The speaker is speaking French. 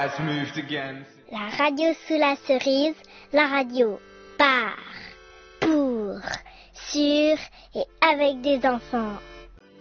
has moved again. La radio sous la cerise, la radio par, pour, sur et avec des enfants.